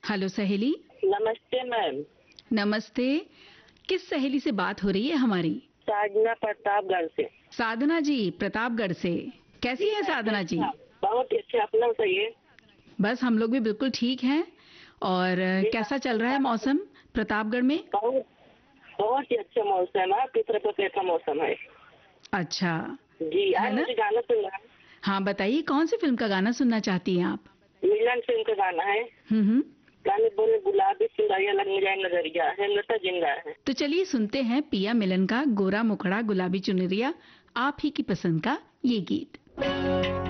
Hello सहेली। नमस्ते ma'am. नमस्ते। किस सहेली से बात हो रही है हमारी? साधना प्रतापगढ़ से। साधना जी प्रतापगढ़ से। कैसी है साधना जी? बहुत अच्छे, अपना बताइए। बस हम लोग भी बिल्कुल ठीक हैं। और कैसा चल रहा है मौसम प्रतापगढ़ में? बहुत बहुत ही अच्छा मौसम है। आपकी तरफ कैसा मौसम है? अच्छा जी, है आज ना? मुझे गाना सुनना है। हाँ बताइए, कौन सी फिल्म का गाना सुनना चाहती हैं आप? मिलन फिल्म का गाना है। हम्म। गाने बोले गुलाबी चुनरिया लग जाए नजरिया है, लता जिंदा है। तो चलिए सुनते हैं पिया मिलन का गोरा मुखड़ा गुलाबी चुनरिया, आप ही की पसंद का ये गीत।